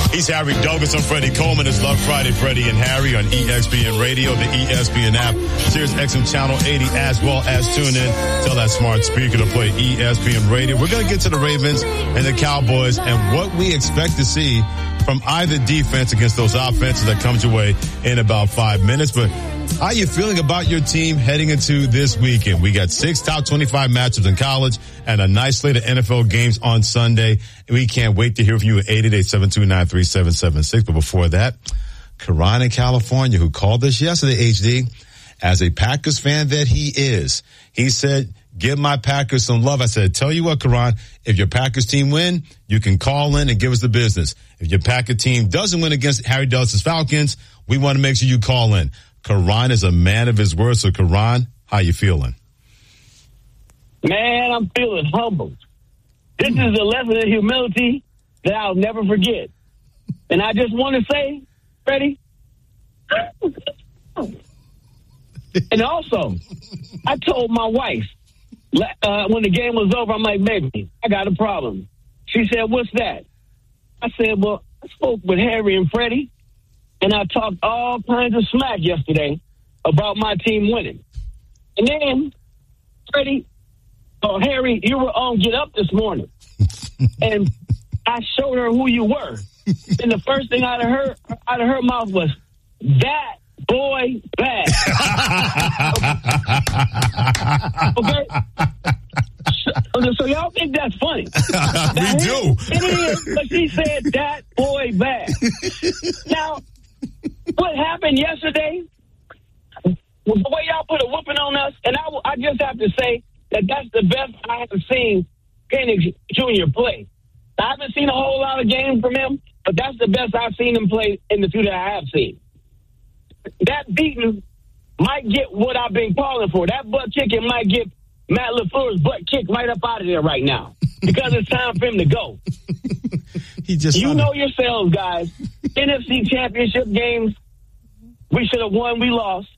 He's Harry Douglas. I'm Freddie Coleman. It's Love Friday, Freddie and Harry on ESPN Radio, the ESPN app, Sirius XM Channel 80, as well as tune in. Tell that smart speaker to play ESPN Radio. We're going to get to the Ravens and the Cowboys and what we expect to see from either defense against those offenses that comes your way in about 5 minutes. But how are you feeling about your team heading into this weekend? We got 6 top 25 matchups in college and a nice slate of NFL games on Sunday. We can't wait to hear from you at 888-729-3776. But before that, Karan in California, who called us yesterday, HD, as a Packers fan that he is. He said, give my Packers some love. I said, tell you what, Karan, if your Packers team win, you can call in and give us the business. If your Packers team doesn't win against Harry Douglas' Falcons, we want to make sure you call in. Karan is a man of his word. So, Karan, how you feeling? Man, I'm feeling humbled. This is a lesson in humility that I'll never forget. And I just want to say, Freddie, and also, I told my wife, when the game was over, I'm like, baby, I got a problem. She said, what's that? I said, well, I spoke with Harry and Freddie, and I talked all kinds of smack yesterday about my team winning. And then, Freddie, Harry, you were on Get Up this morning, and I showed her who you were. And the first thing out of her mouth was, that boy bad. Okay? So y'all think that's funny? We do. It is, but she said that boy bad. Now, what happened yesterday, the way y'all put a whooping on us, and I just have to say that that's the best I have seen Penix Jr. play. I haven't seen a whole lot of games from him, but that's the best I've seen him play in the 2 that I have seen. That beating might get what I've been calling for. That butt kicking might get Matt LaFleur's butt kicked right up out of there right now because it's time for him to go. You know yourselves, guys. NFC championship games, we should have won, we lost.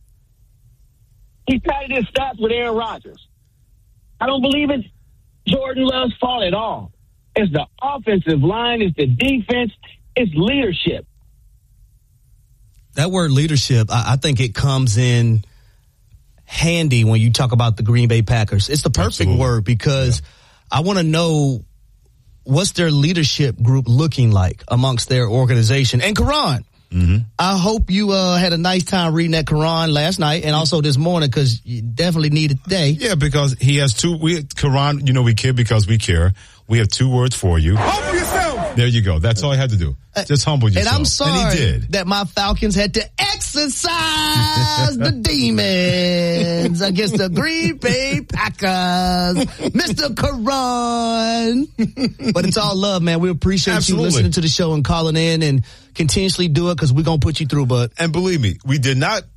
He padded his stats with Aaron Rodgers. I don't believe it's Jordan Love's fault at all. It's the offensive line, it's the defense, it's leadership. That word leadership, I think it comes in handy when you talk about the Green Bay Packers. It's the perfect word because I want to know what's their leadership group looking like amongst their organization. And Karan, I hope you had a nice time reading that Karan last night and also this morning because you definitely need it today. Yeah, because he has Karan, we kid because we care. We have 2 words for you. Humble yourself. There you go. That's all I had to do. Just humble yourself. And I'm sorry he did. that my Falcons had to exercise the demons against the Green Bay Packers. Mr. Karan. But it's all love, man. We appreciate you listening to the show and calling in and continuously do it because we're going to put you through, bud. And believe me, we did not